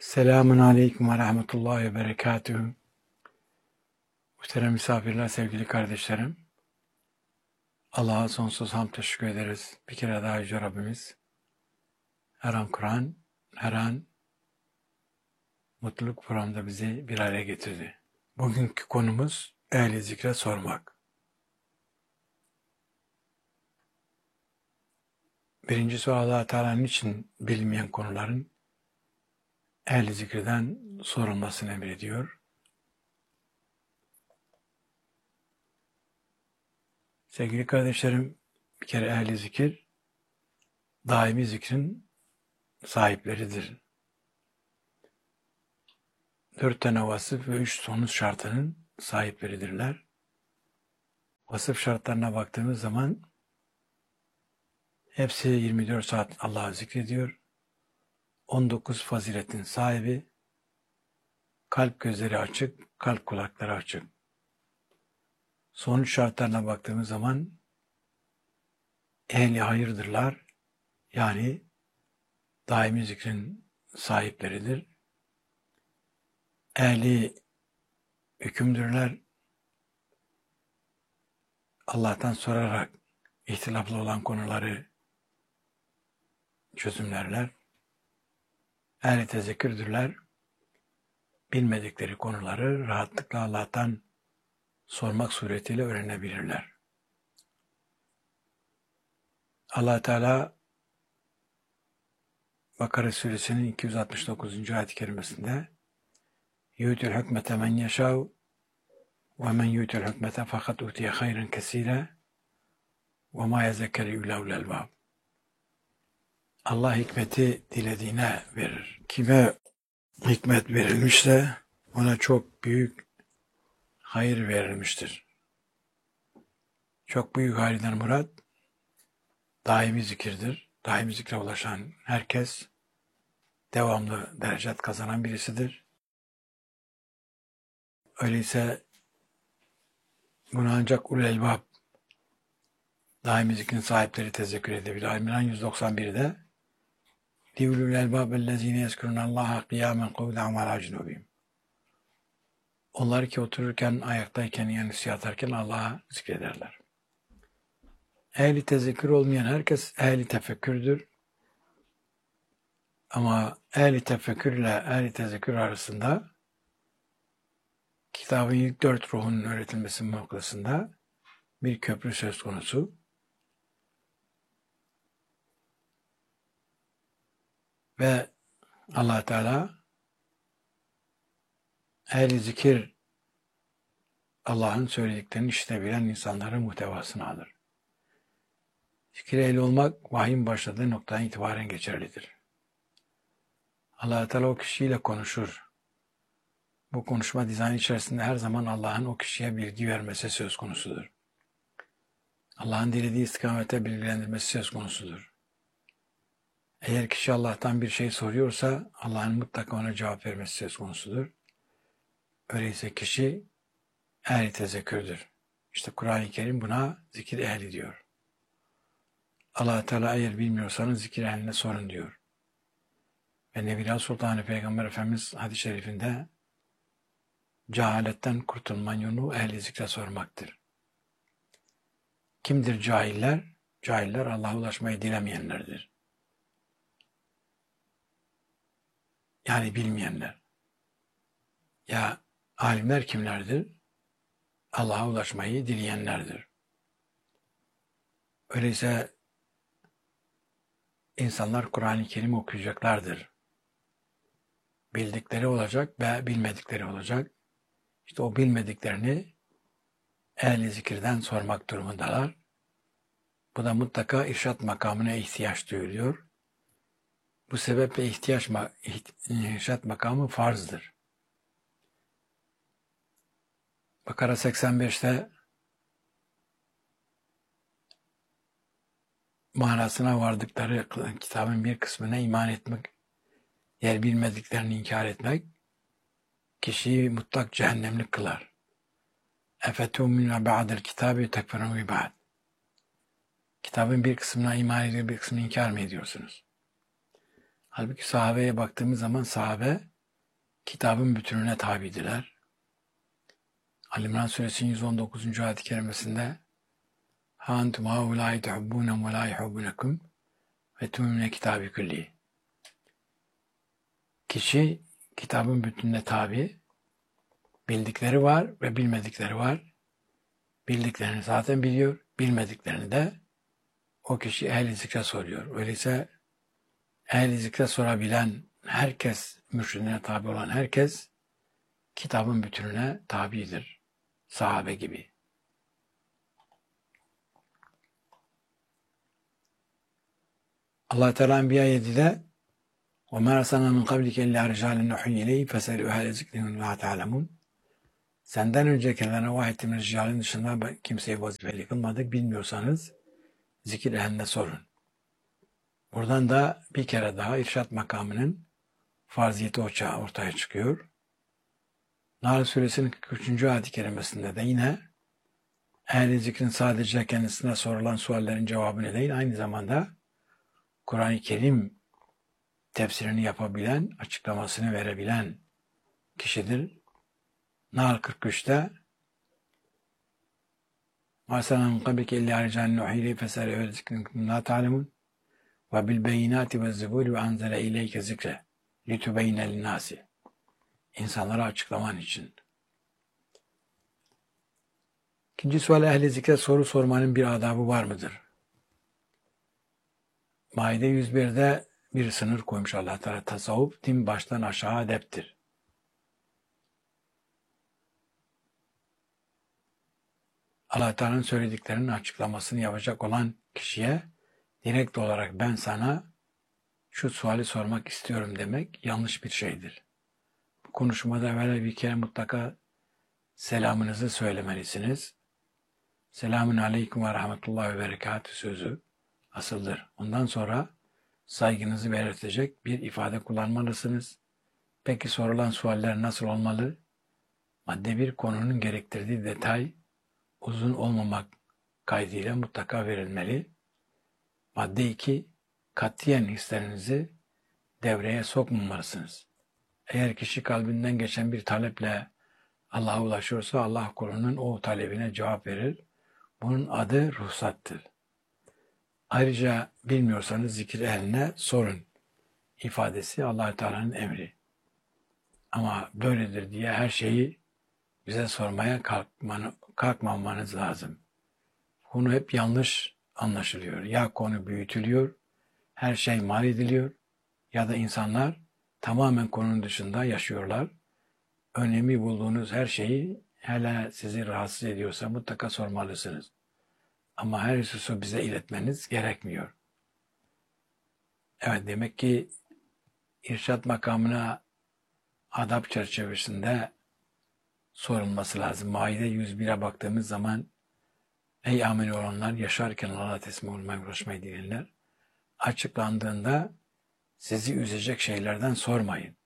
Selamun Aleyküm ve Rahmetullahi ve Berekatühü. Muhterem misafirler, sevgili kardeşlerim. Allah'a sonsuz hamd teşekkür ederiz. Bir kere daha Yüce Rabbimiz her an Kur'an, her an mutluluk programda bizi bir araya getirdi. Bugünkü konumuz ehli zikre sormak. Birincisi Allah-u Teala'nın için bilinmeyen konuların ehli zikreden sorulmasını emrediyor. Sevgili kardeşlerim, bir kere ehli zikir daimi zikrin sahipleridir. 4 tane vasıf ve 3 sonuç şartının sahipleridirler. Vasıf şartlarına baktığımız zaman hepsi 24 saat Allah'ı zikrediyor. 19 faziletin sahibi, kalp gözleri açık, kalp kulakları açık. Sonuç şartlarına baktığımız zaman ehli hayırdırlar. Yani daimi zikrin sahipleridir. Ehli hükümdürler. Allah'tan sorarak ihtilaflı olan konuları çözümlerler. Ehli tezekkürdürler. Bilmedikleri konuları rahatlıkla Allah'tan sormak suretiyle öğrenebilirler. Allah Teala Bakara Suresinin 269. ayet-i kerimesinde "Yu'til hükmete men yeşâ'u ve men yu'til hükmete fakat utiye hayran kesîre ve mâ yezekkeru illâ ulul albâb." Allah hikmeti dilediğine verir. Kime hikmet verilmişse ona çok büyük hayır verilmiştir. Çok büyük hayırdan murat daimi zikirdir. Daimi zikre ulaşan herkes devamlı derecat kazanan birisidir. Öyleyse bunu ancak ulul elbab, daimi zikrin sahipleri tezekkür edebilir. İmran 191'de "Liulul elbab ellezine yezkurunallaha kıyamen kuvlen ve ala cunubihim." Onlar ki otururken, ayaktayken, yanisi yatarken Allah'a zikrederler. Ehli tezekkür olmayan herkes ehli tefekkürdür. Ama ehli tefekkür ile ehli tezekkür arasında kitabın ilk 4 ruhunun öğretilmesi noktasında bir köprü söz konusu. Ve Allah Teala ehli zikir Allah'ın söylediklerini işitebilen insanların muhtevasını alır. Zikir ehli olmak vahyin başladığı noktadan itibaren geçerlidir. Allah Teala o kişiyle konuşur. Bu konuşma dizaynı içerisinde her zaman Allah'ın o kişiye bilgi vermesi söz konusudur. Allah'ın dilediği istikamete bilgilendirmesi söz konusudur. Eğer kişi Allah'tan bir şey soruyorsa Allah'ın mutlaka ona cevap vermesi söz konusudur. Öyleyse kişi ehli tezekkürdür. İşte Kur'an-ı Kerim buna zikir ehli diyor. Allah Teala eğer bilmiyorsanız zikir ehline sorun diyor. Ve Nebiler Sultanı Peygamber Efendimiz hadis-i şerifinde cehaletten kurtulma yolu ehli zikre sormaktır. Kimdir cahiller? Cahiller Allah'a ulaşmayı dilemeyenlerdir. Yani bilmeyenler. Ya alimler kimlerdir? Allah'a ulaşmayı dileyenlerdir. Öyleyse insanlar Kur'an-ı Kerim okuyacaklardır. Bildikleri olacak ve bilmedikleri olacak. İşte o bilmediklerini ehli zikirden sormak durumundalar. Bu da mutlaka irşat makamına ihtiyaç duyuluyor. Bu sebeple irşat makamı farzdır. Bakara 85'te manasına vardıkları kitabın bir kısmına iman etmek, yer bilmediklerini inkar etmek, kişiyi mutlak cehennemlik kılar. اَفَتُؤْمِنُونَ بَعْدَ الْكِتَابِ تَكْفُرُونَ بِبَعْدٍ. Kitabın bir kısmına iman ediyor, bir kısmını inkar mı ediyorsunuz? Halbuki sahabeye baktığımız zaman sahabe kitabın bütününe tabidiler. Ali İmran Suresinin 119. ayet-i kerimesinde "Ha entum haulâi tuhibbûnem ve lâ yuhibbunekum ve tu'minûne kitâbi külli." Kişi kitabın bütününe tabi, bildikleri var ve bilmedikleri var. Bildiklerini zaten biliyor, bilmediklerini de o kişi ehli zikre soruyor. Öyleyse ehli zikre sorabilen herkes, mürşidine tabi olan herkes kitabın bütününe tabidir. Sahabe gibi. Allah Teala Enbiya 7'de وَمَا رَسَلْنَا مِنْ قَبْلِكَ اِلَّا رِجَالًا نُحِيِّ اِلَيْهِ فَسَأَلُوا اَهْلَ الذِّكْرِ اِنْ لَا تَعْلَمُونَ. Senden öncekilerine vahyettiğimiz rijalin dışında kimseyi vazifeli kılmadık. Bilmiyorsanız zikir ehline sorun. Buradan da bir kere daha irşat makamının farziyeti ortaya çıkıyor. Nahl Suresinin 43. ayet-i kerimesinde de yine ehl-i zikrin sadece kendisine sorulan suallerin cevabını değil, aynı zamanda Kur'an-ı Kerim tefsirini yapabilen, açıklamasını verebilen kişidir. Nahl 43'te وَاَسَلَمْ قَبِكَ اِلَّا رِجَالٍ نُحِيلِهِ فَسَرِ اَهْلِ ذِكْرٍ لَا تَعْلَمُونَ وَبِالْبَيِّنَاتِ وَالزُّبُورِ وَاَنْزَلَ اِلَيْكَ ذِكْرَ لِتُبَيِّنَ لِلنَّاسِ. İnsanlara açıklaman için. İkinci sual, ehl-i zikre soru sormanın bir adabı var mıdır? Maide 101'de bir sınır koymuş Allah Teala. Tasavvuf, din baştan aşağı edeptir. Allah Teala'nın söylediklerinin açıklamasını yapacak olan kişiye direkt olarak ben sana şu suali sormak istiyorum demek yanlış bir şeydir. Bu konuşmada evvela bir kere mutlaka selamınızı söylemelisiniz. Selamun aleyküm ve rahmetullahi ve berekatü sözü asıldır. Ondan sonra saygınızı belirtecek bir ifade kullanmalısınız. Peki sorulan sualler nasıl olmalı? Madde 1 konunun gerektirdiği detay uzun olmamak kaydıyla mutlaka verilmeli. Madde 2 katiyen hislerinizi devreye sokmamalısınız. Eğer kişi kalbinden geçen bir taleple Allah'a ulaşıyorsa Allah kulunun o talebine cevap verir. Bunun adı ruhsattır. Ayrıca bilmiyorsanız zikir ehline sorun ifadesi Allah-u Teala'nın emri. Ama böyledir diye her şeyi bize sormaya kalkmamanız lazım. Konu hep yanlış anlaşılıyor. Ya konu büyütülüyor, her şey mal ediliyor ya da insanlar tamamen konunun dışında yaşıyorlar. Önemi bulduğunuz her şeyi hele sizi rahatsız ediyorsa mutlaka sormalısınız. Ama her hususu bize iletmeniz gerekmiyor. Evet, demek ki irşat makamına adab çerçevesinde sorulması lazım. Maide 101'e baktığımız zaman ey amin olanlar, yaşarken Allah'a teslim olmaya uğraşmayı diyenler, açıklandığında sizi üzecek şeylerden sormayın.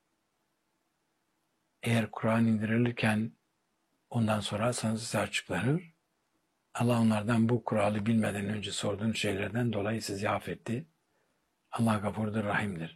Eğer Kur'an indirilirken ondan sorarsanız size açıklanır. Allah onlardan bu kuralı bilmeden önce sorduğunuz şeylerden dolayı sizi affetti. Allah gafurdur, rahimdir.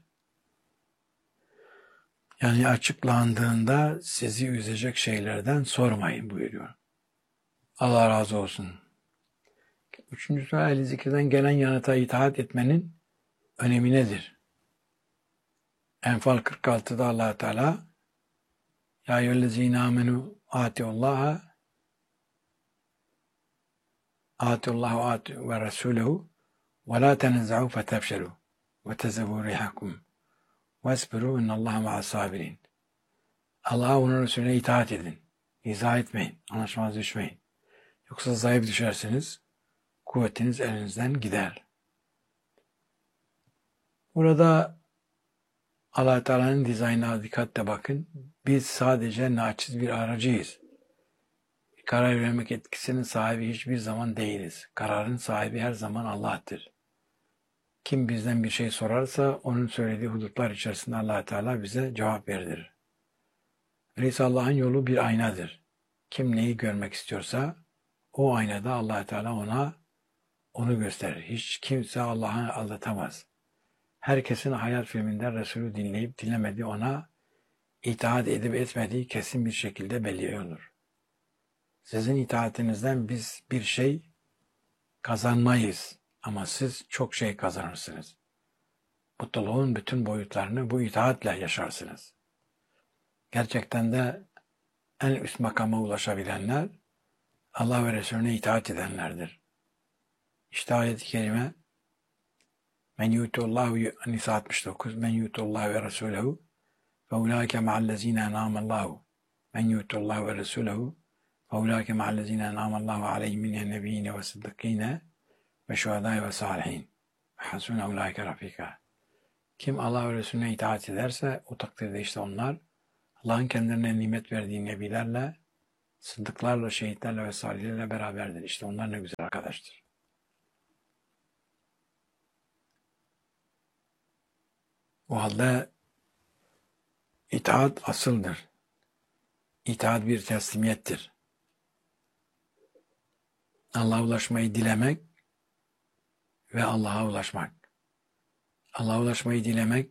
Yani açıklandığında sizi üzecek şeylerden sormayın buyuruyor. Allah razı olsun. Üçüncüsü, ehl-i zikirden gelen yanıta itaat etmenin önemi nedir? Enfal 46'da Allah Teala ya eyyühellezine amenu atiullaha ve Resulehu ve la tenezza'u fetefşelu ve tezevu rihakum vesbiru innallaha ma'as sabirin. Allah'a, onun Resulüne itaat edin. İzah etmeyin. Anlaşmaz düşmeyin. Yoksa zayıf düşersiniz. Kuvvetiniz elinizden gider. Burada Allah Teala'nın dizaynına dikkatle bakın. Biz sadece naçiz bir aracıyız. Karar vermek etkisinin sahibi hiçbir zaman değiliz. Kararın sahibi her zaman Allah'tır. Kim bizden bir şey sorarsa onun söylediği hudutlar içerisinde Allah Teala bize cevap verir. Öyleyse Allah'ın yolu bir aynadır. Kim neyi görmek istiyorsa o aynada Allah Teala ona onu gösterir. Hiç kimse Allah'ı aldatamaz. Herkesin hayat filminden Resulü dinleyip dinlemediği ona itaat edip etmediği kesin bir şekilde belli olur. Sizin itaatinizden biz bir şey kazanmayız ama siz çok şey kazanırsınız. Mutluluğun bütün boyutlarını bu itaatle yaşarsınız. Gerçekten de en üst makama ulaşabilenler Allah ve Resulüne itaat edenlerdir. İşte ayet-i kerime Men yutullahu Nisa 69 Men yutullahu ve Resulehu fe ulaike ma'allezine en'amallahu Men yutullahu ve Resulehu fe ulaike ma'allezine en'amallahu aleyhim minen nebiyyine ve sıddıkine ve şuhedâi ve salihin ve hasune ulaike rafika. Kim Allah ve Resulüne itaat ederse o takdirde işte onlar Allah'ın kendilerine nimet verdiği nebilerle, sıddıklarla, şehitlerle ve salihlerle beraberdir. İşte onlar ne güzel arkadaştır. O halde itaat asıldır. İtaat bir teslimiyettir. Allah'a ulaşmayı dilemek ve Allah'a ulaşmak. Allah'a ulaşmayı dilemek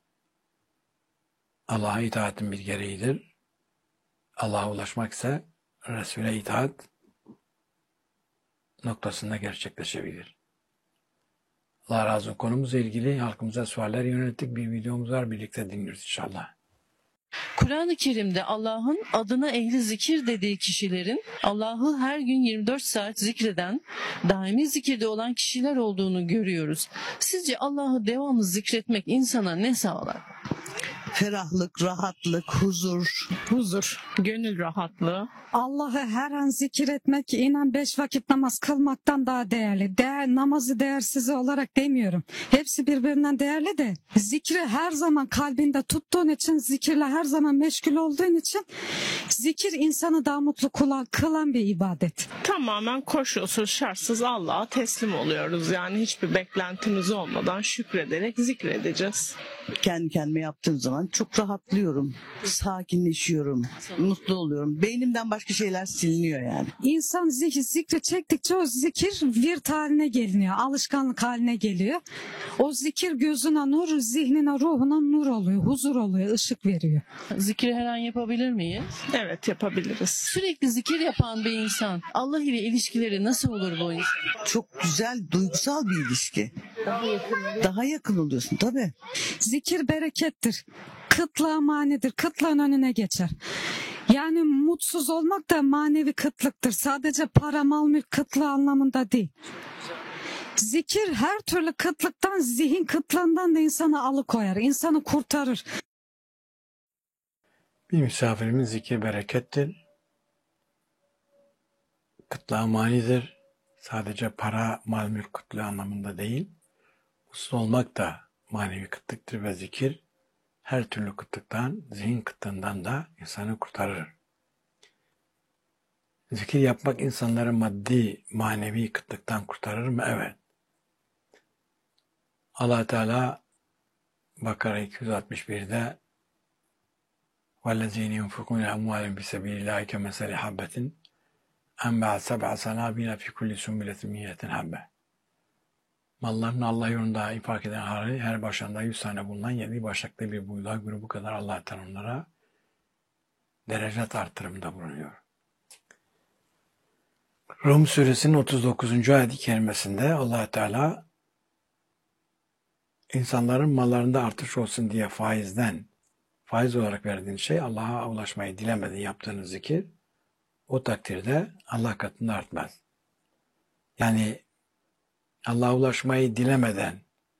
Allah'a itaatin bir gereğidir. Allah'a ulaşmak ise Resul'e itaat noktasında gerçekleşebilir. Allah razı olsun. Konumuzla ilgili halkımıza sualler yönelttik. Bir videomuz var. Birlikte dinliyoruz inşallah. Kur'an-ı Kerim'de Allah'ın adına ehli zikir dediği kişilerin Allah'ı her gün 24 saat zikreden, daimi zikirde olan kişiler olduğunu görüyoruz. Sizce Allah'ı devamlı zikretmek insana ne sağlar? Ferahlık, rahatlık, huzur. Huzur, gönül rahatlığı. Allah'ı her an zikir etmek inan 5 vakit namaz kılmaktan daha değerli. Namazı değersiz olarak demiyorum. Hepsi birbirinden değerli de zikri her zaman kalbinde tuttuğun için, zikirle her zaman meşgul olduğun için zikir insanı daha mutlu kılan bir ibadet. Tamamen koşulsuz, şartsız Allah'a teslim oluyoruz. Yani hiçbir beklentimiz olmadan şükrederek zikredeceğiz. Kendi kendime yaptığım zaman çok rahatlıyorum. Sakinleşiyorum. Mutlu oluyorum. Beynimden başka şeyler siliniyor yani. İnsan zikri çektikçe o zikir virt haline geliyor. Alışkanlık haline geliyor. O zikir gözüne nur, zihnine, ruhuna nur oluyor. Huzur oluyor, ışık veriyor. Zikri her an yapabilir miyiz? Evet, yapabiliriz. Sürekli zikir yapan bir insan Allah ile ilişkileri nasıl olur bu insan? Çok güzel, duygusal bir ilişki. Daha yakın oluyorsun tabii. Zikir berekettir. Kıtlığa manidir. Kıtlığın önüne geçer. Yani mutsuz olmak da manevi kıtlıktır. Sadece para, mal, mülk kıtlığı anlamında değil. Zikir her türlü kıtlıktan, zihin kıtlığından da insanı alıkoyar. İnsanı kurtarır. Bir misafirimin zikri berekettir. Kıtlığa manidir. Sadece para, mal, mülk kıtlığı anlamında değil. Mutsuz olmak da manevi kıtlıktır ve zikir her türlü kıtlıktan, zihin kıtlığından da insanı kurtarır. Zikir yapmak insanları maddi, manevi kıtlıktan kurtarır mı? Evet. Allah Teala Bakara 261'de وَالَّذ۪ينَ يُنْفِقُونَ اَمْوَالٍ بِسَب۪يلِ اللّٰهِ كَمَثَلِ حَبَّةٍ اَنْبَعَتْ سَبْعَ سَنَابِلَ فِي كُلِّ سُنْبُلَةٍ مِيَّةٍ حَبَّةٍ. Mallarını Allah yolunda infak eden her başında 100 tane bulunan 7 başaklı bir buğday grubu kadar Allah'tan onlara derece artırımında bulunuyor. Rum suresinin 39. ayet-i kerimesinde Allah Teala insanların mallarında artış olsun diye faiz olarak verdiğin şey Allah'a ulaşmayı dilemeden yaptığınız zikir o takdirde Allah katında artmaz. Yani Allah'a ulaşmayı dilemeden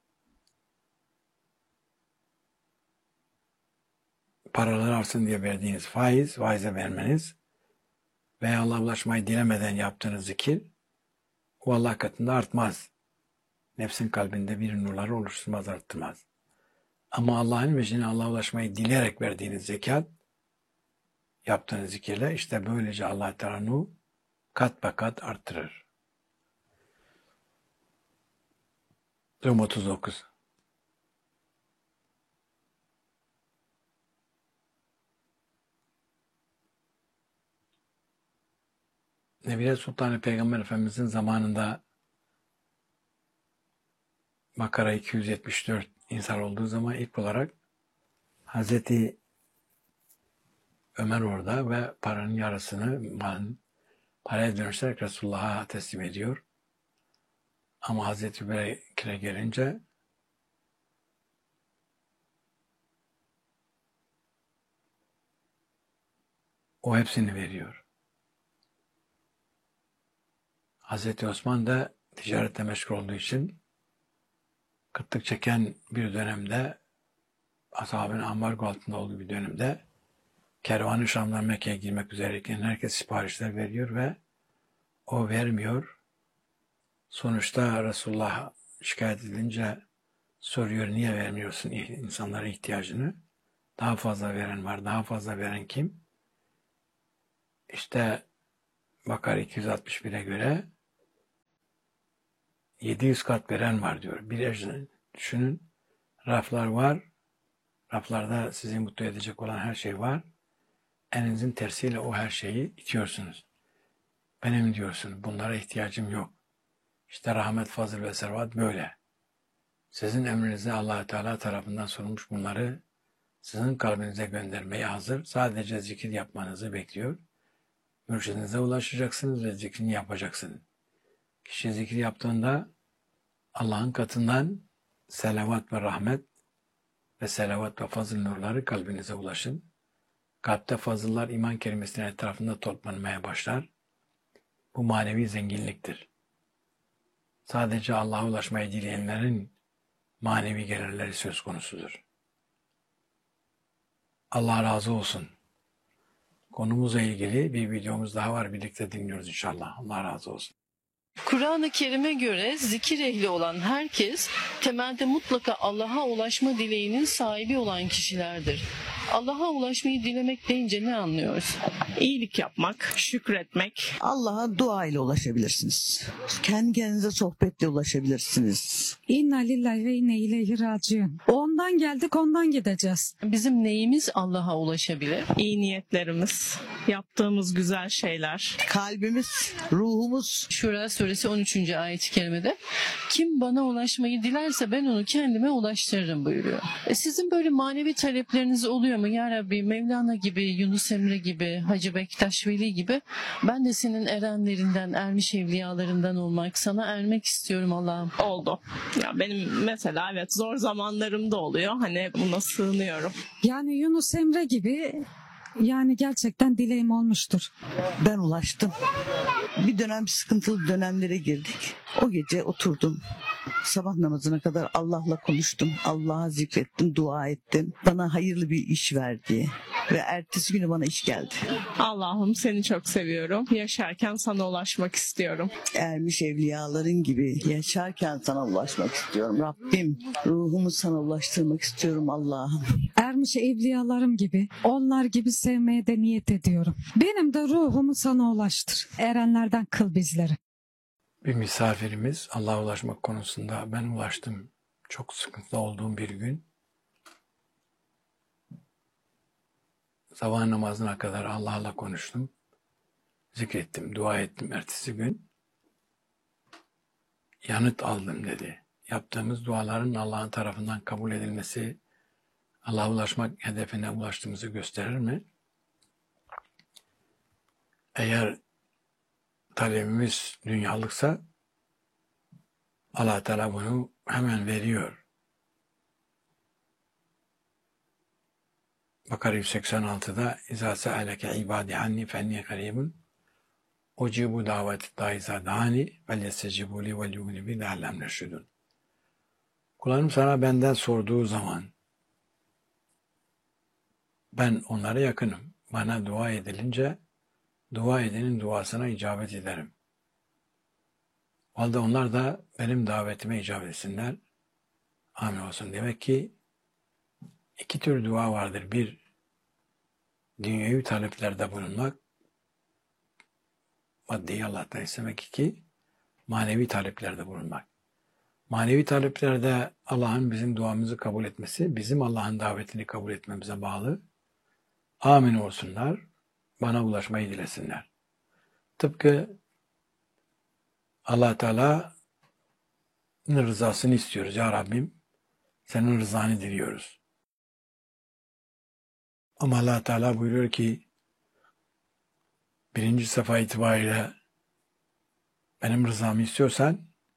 paralar artsın diye verdiğiniz faize vermeniz veya Allah'a ulaşmayı dilemeden yaptığınız zikir o Allah katında artmaz. Nefsin kalbinde bir nurları oluşturmaz, arttırmaz. Ama Allah'ın vecihine Allah'a ulaşmayı dileyerek verdiğiniz zekat, yaptığınız zikirle işte böylece Allah Teala kat be kat arttırır. Rum 39. Nebile Sultanı Peygamber Efendimizin zamanında Bakara 274 insan olduğu zaman ilk olarak Hazreti Ömer orada ve paranın yarısını paraya dönüşterek Resulullah'a teslim ediyor. Ama Hazreti Bekir'e gelince o hepsini veriyor. Hazreti Osman da ticaretle meşgul olduğu için kıtlık çeken bir dönemde, ashabın ambargo altında olduğu bir dönemde kervanı Şam'dan Mekke'ye girmek üzereyken herkes siparişler veriyor ve o vermiyor. Sonuçta Resulullah şikayet edince soruyor, niye vermiyorsun insanlara ihtiyacını? Daha fazla veren var. Daha fazla veren kim? İşte Bakara 261'e göre 700 kat veren var diyor. Bir ecrin düşünün, raflar var. Raflarda sizi mutlu edecek olan her şey var. Elinizin tersiyle o her şeyi itiyorsunuz. Benim diyorsun, bunlara ihtiyacım yok. İşte rahmet, fazıl ve servat böyle. Sizin emrinize Allah-u Teala tarafından sorulmuş, bunları sizin kalbinize göndermeye hazır. Sadece zikir yapmanızı bekliyor. Mürşidinize ulaşacaksınız ve zikrini yapacaksınız. Kişi zikir yaptığında Allah'ın katından selavat ve rahmet ve selavat ve fazıl nurları kalbinize ulaşın. Kalpte fazıllar iman kelimesinin etrafında toplanmaya başlar. Bu manevi zenginliktir. Sadece Allah'a ulaşmayı dileyenlerin manevi gelirleri söz konusudur. Allah razı olsun. Konumuzla ilgili bir videomuz daha var. Birlikte dinliyoruz inşallah. Allah razı olsun. Kur'an-ı Kerim'e göre zikir ehli olan herkes temelde mutlaka Allah'a ulaşma dileğinin sahibi olan kişilerdir. Allah'a ulaşmayı dilemek deyince ne anlıyoruz? İyilik yapmak, şükretmek. Allah'a dua ile ulaşabilirsiniz. Kendi kendinize sohbetle ulaşabilirsiniz. İnna lillahi ve inne ileyhi raciun. Ondan geldik, ondan gideceğiz. Bizim neyimiz Allah'a ulaşabilir? İyi niyetlerimiz, yaptığımız güzel şeyler. Kalbimiz, ruhumuz. Şura suresi 13. ayet-i kerimede kim bana ulaşmayı dilerse ben onu kendime ulaştırırım buyuruyor. Sizin böyle manevi talepleriniz oluyor mu? Ya Rabbi, Mevlana gibi, Yunus Emre gibi, Hacı Bektaş Veli gibi ben de senin erenlerinden, ermiş evliyalarından olmak, sana ermek istiyorum Allah'ım. Oldu. Ya benim mesela evet zor zamanlarımda oluyor. Hani buna sığınıyorum. Yani Yunus Emre gibi, yani gerçekten dileğim olmuştur. Ben ulaştım. Bir dönem sıkıntılı dönemlere girdik. O gece oturdum. Sabah namazına kadar Allah'la konuştum. Allah'a zikrettim, dua ettim. Bana hayırlı bir iş verdi. Ve ertesi günü bana iş geldi. Allah'ım seni çok seviyorum. Yaşarken sana ulaşmak istiyorum. Ermiş evliyaların gibi yaşarken sana ulaşmak istiyorum. Rabbim, ruhumu sana ulaştırmak istiyorum Allah'ım. Ermiş evliyalarım gibi, onlar gibi sevmeye de niyet ediyorum. Benim de ruhumu sana ulaştır. Erenlerden kıl bizleri. Bir misafirimiz Allah'a ulaşmak konusunda ben ulaştım. Çok sıkıntılı olduğum bir gün. Sabah namazına kadar Allah'la konuştum. Zikrettim, dua ettim. Ertesi gün yanıt aldım dedi. Yaptığımız duaların Allah'ın tarafından kabul edilmesi, Allah'a ulaşmak hedefine ulaştığımızı gösterir mi? Eğer talebimiz dünyalıksa Allah Teala bunu hemen veriyor. Bakara 186'da İzâ se'aleke ibâdi anni fenni karîbun ucibu daveti dâizâ dâni vel yestecibûli vel yu'minu leallem neşhedûn. Kullarım sana benden sorduğu zaman ben onlara yakınım. Bana dua edilince dua edenin duasına icabet ederim. O halde onlar da benim davetime icabet etsinler. Amin olsun. Demek ki iki tür dua vardır. Bir, dünyevi taleplerde bulunmak, maddeyi Allah'tan istemek. İki, manevi taleplerde bulunmak. Manevi taleplerde Allah'ın bizim duamızı kabul etmesi, bizim Allah'ın davetini kabul etmemize bağlı. Amin olsunlar, bana ulaşmayı dilesinler. Tıpkı Allah Teala'nın rızasını istiyoruz. Ya Rabbim, senin rızanı diliyoruz. Ama Allah Teala buyuruyor ki birinci safa itibariyle benim rızamı istiyorsan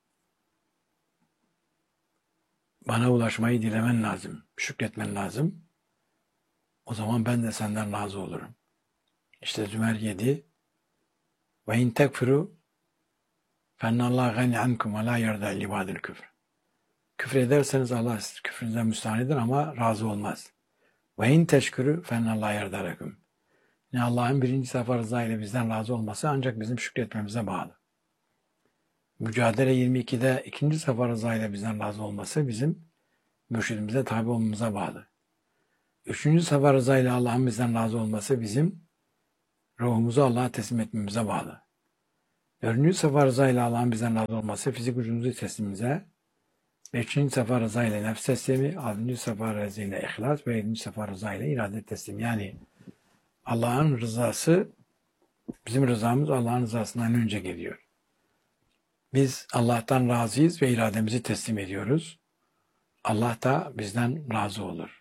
bana ulaşmayı dilemen lazım, şükretmen lazım. O zaman ben de senden razı olurum. İşte Zümer 7 ve in tekfuru fennallâhu gani ankum ve la yerda libadil küfr. Küfür ederseniz Allah sizin küfrünüzden müstahanidir ama razı olmaz. Ve in teşkürü fennallâhu yerda lekum. Yani Allah'ın birinci sefer rıza ile bizden razı olması ancak bizim şükretmemize bağlı. Mücadele 22'de ikinci sefer rıza ile bizden razı olması bizim mürşidimize tabi olmamıza bağlı. Üçüncü sefer rıza ile Allah'ın bizden razı olması bizim ruhumuzu Allah'a teslim etmemize bağlı. Dördüncü sefer rıza ile Allah'ın bizden razı olması fizik gücümüzü teslimimize, beşinci sefer rıza ile nefs teslimi, altıncı sefer rıza ile ihlas ve yedinci sefer rıza ile irade teslimi. Yani Allah'ın rızası, bizim rızamız Allah'ın rızasından önce geliyor. Biz Allah'tan razıyız ve irademizi teslim ediyoruz. Allah da bizden razı olur.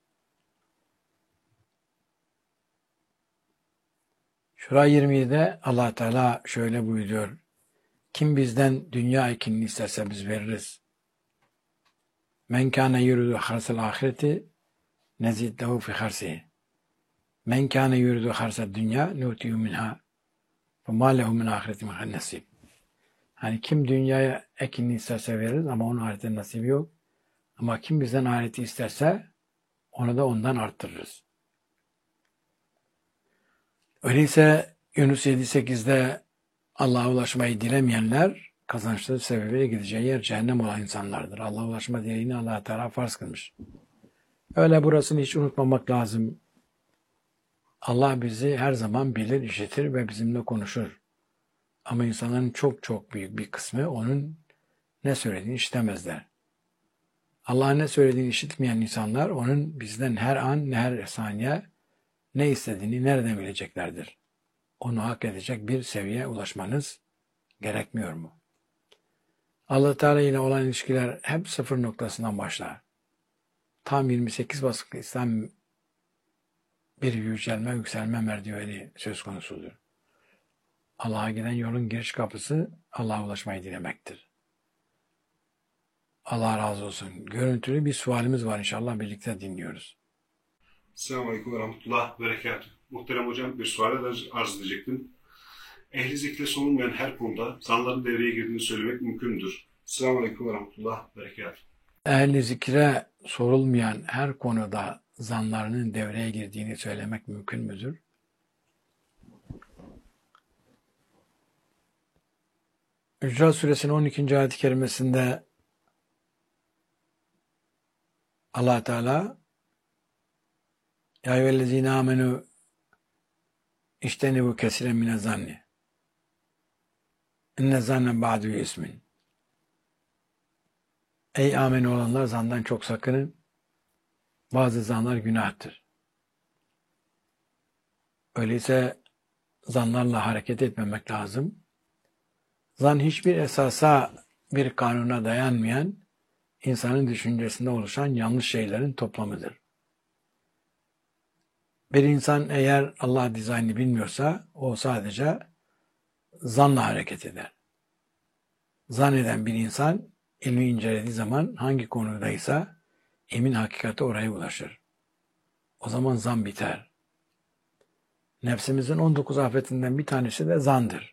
Şura 27'de Allah Teala şöyle buyuruyor. Kim bizden dünya ekinini isterse biz veririz. Men kâne yuridu harsel ahireti nezid lehu fi harsihi. Men kâne yuridu harsel dünya nutiyu minha ve mâ lehu min ahireti min nasib. Hani kim dünyaya ekinini isterse veririz ama onun ahirete nasibi yok. Ama kim bizden ahireti isterse onu da ondan arttırırız. Öyleyse Yunus 7.8'de Allah'a ulaşmayı dilemeyenler kazançları sebebiyle gideceği yer cehennem olan insanlardır. Allah'a ulaşma dileğini Allah-u Teala farz kılmış. Öyle burasını hiç unutmamak lazım. Allah bizi her zaman bilir, işitir ve bizimle konuşur. Ama insanların çok çok büyük bir kısmı onun ne söylediğini işitemezler. Allah'ın ne söylediğini işitmeyen insanlar onun bizden her an, her saniye ne istediğini nereden bileceklerdir? Onu hak edecek bir seviyeye ulaşmanız gerekmiyor mu? Allah Teala ile olan ilişkiler hep sıfır noktasından başlar. Tam 28 baskı İslam bir yükselme merdiveni söz konusudur. Allah'a giden yolun giriş kapısı Allah'a ulaşmayı dilemektir. Allah razı olsun. Görüntülü bir sualimiz var inşallah birlikte dinliyoruz. Selamünaleyküm ve rahmetullah ve berekatuhu. Muhterem hocam bir suale de arz edecektim. Ehli zikre sorulmayan her konuda zanların devreye girdiğini söylemek mümkündür. Selamünaleyküm ve rahmetullah ve berekatuhu. Ehli zikre sorulmayan her konuda zanlarının devreye girdiğini söylemek mümkün müdür? Hücurat Suresinin 12. ayet-i kerimesinde Allah Teala Ya eyyühellezine amenu iştenibu kesiren mine zanni inne zanne ba'du ismin. Ey amenu olanlar zandan çok sakının. Bazı zanlar günahtır. Öyleyse zanlarla hareket etmemek lazım. Zan hiçbir esasa, bir kanuna dayanmayan, insanın düşüncesinde oluşan yanlış şeylerin toplamıdır. Bir insan eğer Allah dizaynını bilmiyorsa, o sadece zanla hareket eder. Zan eden bir insan, ilmi incelediği zaman hangi konudaysa, emin hakikati oraya ulaşır. O zaman zan biter. Nefsimizin 19 afetinden bir tanesi de zandır.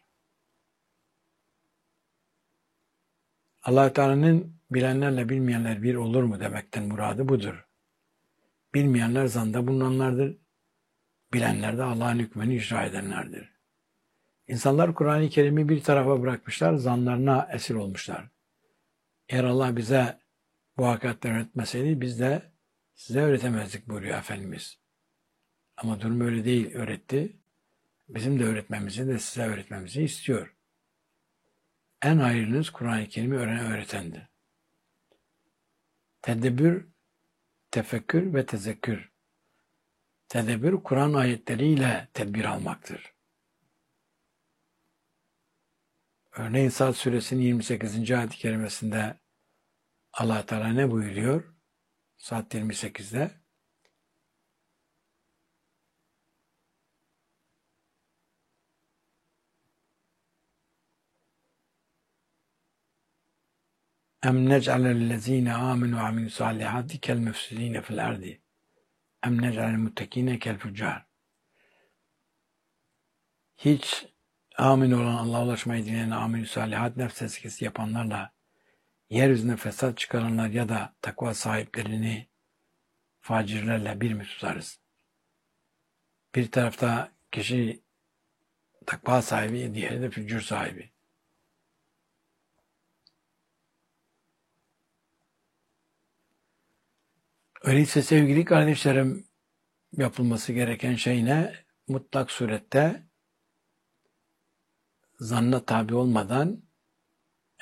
Allah-u Teala'nın bilenlerle bilmeyenler bir olur mu demekten muradı budur. Bilmeyenler zanda bulunanlardır. Bilenler de Allah'ın hükmünü icra edenlerdir. İnsanlar Kur'an-ı Kerim'i bir tarafa bırakmışlar, zanlarına esir olmuşlar. Eğer Allah bize bu hakikatleri öğretmeseydi biz de size öğretemezdik buyuruyor Efendimiz. Ama durum öyle değil, öğretti. Bizim de öğretmemizi de size öğretmemizi istiyor. En hayırlınız Kur'an-ı Kerim'i öğretendir. Tedebbür, tefekkür ve tezekkür. Tedebbür, Kur'an ayetleriyle tedbir almaktır. Örneğin Sad Suresinin 28. ayet-i kerimesinde Allah Teala ne buyuruyor? Sad 28'de Em nec'alellezine amenu ve amilussalihati kel müfsidine fil ardi. Em nec'alel muttekine kel füccar. Hiç amin olan, Allah'a ulaşmayı dileyen amel-i salihat nefs tezkiyesi yapanlarla yeryüzüne fesat çıkaranlar ya da takva sahiplerini facirlerle bir mi tutarız? Bir tarafta kişi takva sahibi, diğeri de fücur sahibi. Öyleyse sevgili kardeşlerim, yapılması gereken şey ne? Mutlak surette zanna tabi olmadan